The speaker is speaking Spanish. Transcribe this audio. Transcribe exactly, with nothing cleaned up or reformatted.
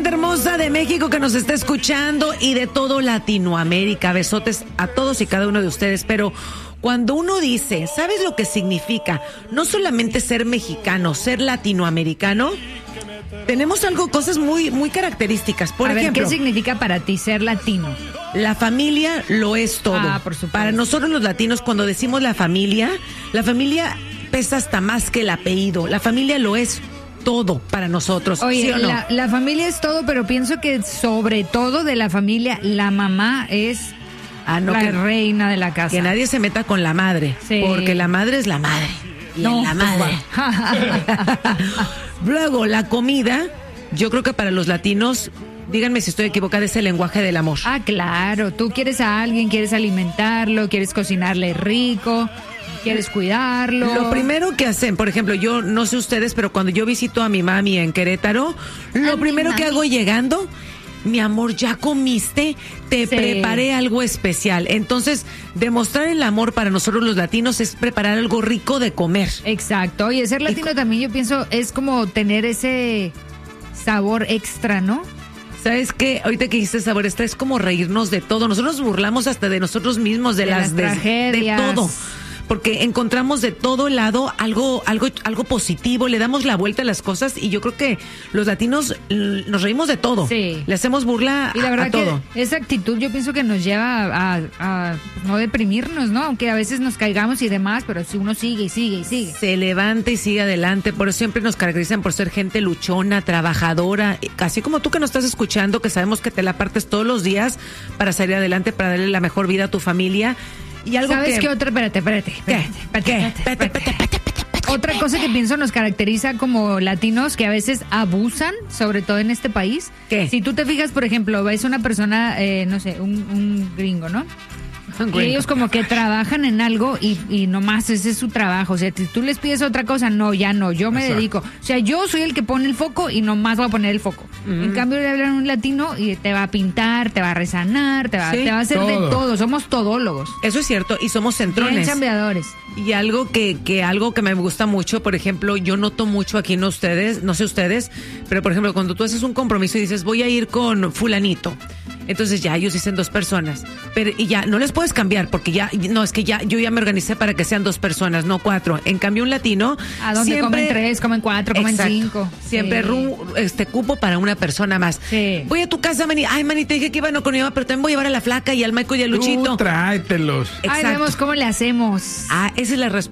gente hermosa de México que nos está escuchando y de todo Latinoamérica. Besotes a todos y cada uno de ustedes. Pero cuando uno dice, ¿sabes lo que significa? No solamente ser mexicano, ser latinoamericano. Tenemos algo, cosas muy, muy características. Por a ejemplo, ver, ¿qué significa para ti ser latino? La familia lo es todo. Ah, por supuesto. Para nosotros los latinos, cuando decimos la familia, la familia pesa hasta más que el apellido. La familia lo es todo para nosotros. Oye, ¿sí o no? la, la familia es todo, pero pienso que sobre todo de la familia, la mamá es Ah, no, la que, reina de la casa. que nadie se meta con la madre, Sí. porque la madre es la madre. Y No, en la madre. Luego, la comida, yo creo que para los latinos, díganme si estoy equivocada, es el lenguaje del amor. Ah, claro. Tú quieres a alguien, quieres alimentarlo, quieres cocinarle rico, quieres cuidarlo. Lo primero que hacen, por ejemplo, yo no sé ustedes, pero cuando yo visito a mi mami en Querétaro, lo A mi primero que mami. hago llegando, mi amor, ¿ya comiste? Te Sí. preparé algo especial. Entonces, demostrar el amor para nosotros los latinos es preparar algo rico de comer. Exacto. Oye, ser latino también yo pienso es como tener ese sabor extra, ¿no? ¿Sabes qué? Ahorita que dijiste sabor extra, es como reírnos de todo. Nosotros nos burlamos hasta de nosotros mismos, de, De las, las de- tragedias. de todo. Porque encontramos de todo lado algo, algo, algo positivo, le damos la vuelta a las cosas y yo creo que los latinos l- nos reímos de todo. Sí. Le hacemos burla Y la a, verdad a todo. que esa actitud yo pienso que nos lleva a, a no deprimirnos, ¿no? Aunque a veces nos caigamos y demás, pero si uno sigue y sigue y sigue. Se levanta y sigue adelante, por eso siempre nos caracterizan por ser gente luchona, trabajadora, así como tú que nos estás escuchando, que sabemos que te la partes todos los días para salir adelante, para darle la mejor vida a tu familia. Y algo ¿Sabes que... qué otra? Espérate, espérate. ¿Qué? espérate, espérate, ¿Qué? espérate, Espérate, espérate. espérate, espérate, espérate. Otra cosa que pienso nos caracteriza como latinos que a veces abusan, sobre todo en este país. ¿Qué? Si tú te fijas, por ejemplo, ves una persona, eh, no sé, un, un gringo, ¿no? Y ellos como que trabajan en algo y, y nomás ese es su trabajo. O sea, si tú les pides otra cosa, no, ya no, yo me Exacto. dedico. O sea, yo soy el que pone el foco y nomás voy a poner el foco. En cambio, le hablan a un latino y te va a pintar, te va a resanar, te va, Sí, te va a hacer de todo. todo. Somos todólogos. Eso es cierto, y somos Bien centrones. chambeadores. Y algo que, que algo que me gusta mucho, por ejemplo, yo noto mucho aquí en ustedes, no sé ustedes, pero por ejemplo, cuando tú haces un compromiso y dices, voy a ir con fulanito, entonces ya ellos dicen dos personas, pero y ya no les puedes cambiar porque ya, no, es que ya yo ya me organicé para que sean dos personas, no cuatro. En cambio, un latino, ¿A dónde siempre- comen tres, comen cuatro, comen Exacto. cinco? Siempre Sí. ru- este cupo para una persona más. Sí. Voy a tu casa, Mani. Ay, Mani, te dije que iba no con mi mamá, pero también voy a llevar a la flaca y al Michael y a Luchito. Tú tráetelos. Ay, Exacto. vemos cómo le hacemos. Ah, esa es la respuesta.